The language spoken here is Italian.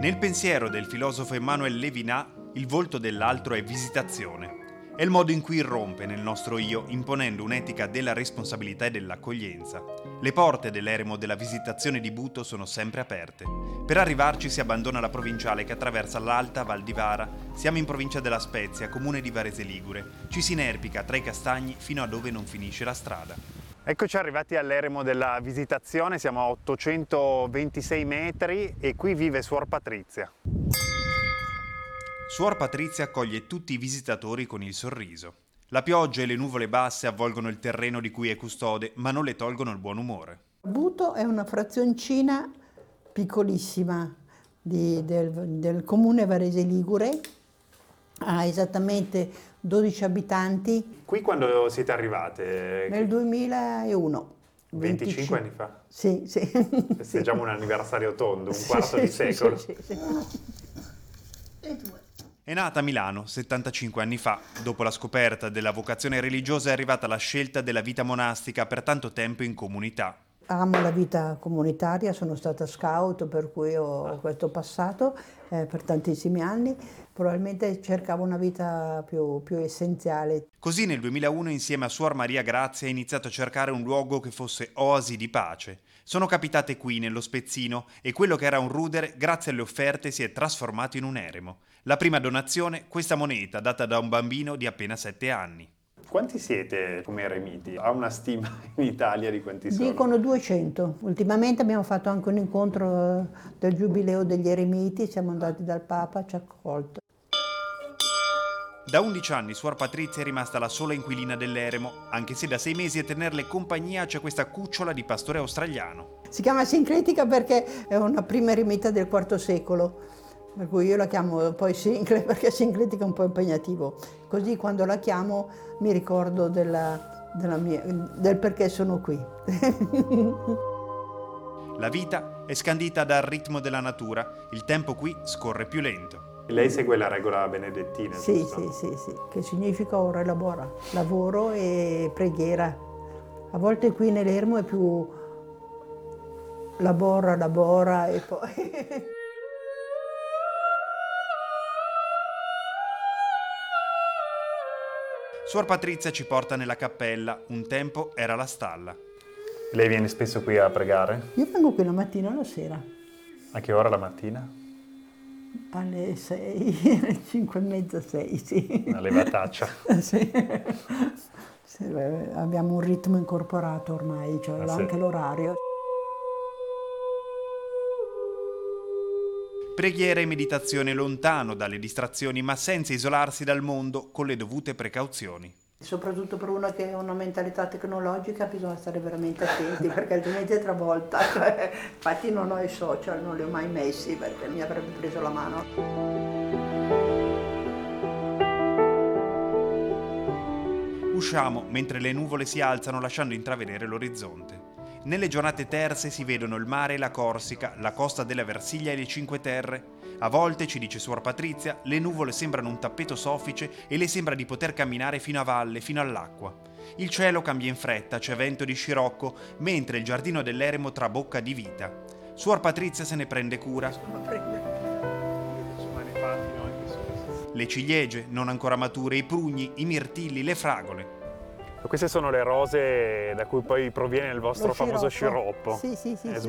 Nel pensiero del filosofo Emmanuel Levinas, il volto dell'altro è visitazione. È il modo in cui irrompe nel nostro io, imponendo un'etica della responsabilità e dell'accoglienza. Le porte dell'eremo della visitazione di Buto sono sempre aperte. Per arrivarci si abbandona la provinciale che attraversa l'Alta Val di Vara. Siamo in provincia della Spezia, comune di Varese Ligure. Ci si inerpica tra i castagni fino a dove non finisce la strada. Eccoci arrivati all'eremo della Visitazione, siamo a 826 metri e qui vive Suor Patrizia. Suor Patrizia accoglie tutti i visitatori con il sorriso. La pioggia e le nuvole basse avvolgono il terreno di cui è custode, ma non le tolgono il buon umore. Buto è una frazioncina piccolissima del comune Varese Ligure, ha esattamente 12 abitanti. Qui quando siete arrivate? Nel 2001. 25 anni fa? Sì. Festeggiamo un anniversario tondo, un quarto di secolo. Sì. È nata a Milano 75 anni fa. Dopo la scoperta della vocazione religiosa è arrivata la scelta della vita monastica per tanto tempo in comunità. Amo la vita comunitaria, sono stata scout, per cui ho questo passato per tantissimi anni. Probabilmente cercavo una vita più essenziale. Così nel 2001 insieme a Suor Maria Grazia ha iniziato a cercare un luogo che fosse oasi di pace. Sono capitate qui nello Spezzino e quello che era un rudere, grazie alle offerte, si è trasformato in un eremo. La prima donazione, questa moneta data da un bambino di appena 7 anni. Quanti siete come eremiti? Ha una stima in Italia di quanti sono? Dicono 200. Ultimamente abbiamo fatto anche un incontro del Giubileo degli Eremiti, siamo andati dal Papa, ci ha accolto. Da 11 anni Suor Patrizia è rimasta la sola inquilina dell'eremo, anche se da 6 mesi a tenerle compagnia c'è questa cucciola di pastore australiano. Si chiama Sincletica perché è una prima eremita del IV secolo, per cui io la chiamo poi Sincle perché Sincletica è un po' impegnativo. Così quando la chiamo mi ricordo del perché sono qui. La vita è scandita dal ritmo della natura, il tempo qui scorre più lento. Lei segue la regola benedettina, Sì, giusto? che significa ora e labora, lavoro e preghiera. A volte qui nell'ermo è più labora e poi... Suor Patrizia ci porta nella cappella, un tempo era la stalla. Lei viene spesso qui a pregare? Io vengo qui la mattina e la sera. A che ora la mattina? Alle 6, alle 5 e mezza, 6, sì. Una levataccia. Sì. Sì, abbiamo un ritmo incorporato ormai, cioè anche l'orario. Preghiera e meditazione lontano dalle distrazioni, ma senza isolarsi dal mondo, con le dovute precauzioni. Soprattutto per una che ha una mentalità tecnologica bisogna stare veramente attenti perché altrimenti è travolta. Infatti non ho i social, non li ho mai messi perché mi avrebbe preso la mano. Usciamo mentre le nuvole si alzano lasciando intravedere l'orizzonte. Nelle giornate terse si vedono il mare e la Corsica, la costa della Versilia e le Cinque Terre. A volte, ci dice Suor Patrizia, le nuvole sembrano un tappeto soffice e le sembra di poter camminare fino a valle, fino all'acqua. Il cielo cambia in fretta, c'è vento di scirocco, mentre il giardino dell'eremo trabocca di vita. Suor Patrizia se ne prende cura. Le ciliegie, non ancora mature, i prugni, i mirtilli, le fragole. Queste sono le rose da cui poi proviene il vostro famoso sciroppo. Sì.